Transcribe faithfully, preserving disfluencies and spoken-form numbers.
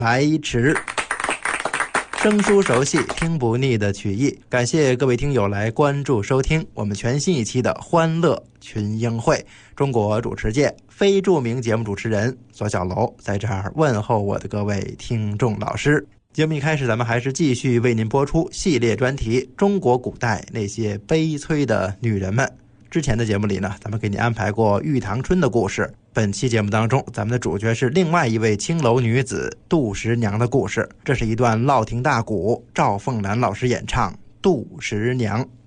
来迟。生疏熟悉听不腻的曲艺，感谢各位听友来关注收听我们全新一期的欢乐群英会。中国主持界非著名节目主持人左小楼在这儿问候我的各位听众老师。节目一开始，咱们还是继续为您播出系列专题中国古代那些悲催的女人们。之前的节目里呢，咱们给你安排过玉堂春的故事。本期节目当中，咱们的主角是另外一位青楼女子杜十娘的故事。这是一段烙亭大鼓，赵凤兰老师演唱《杜十娘》。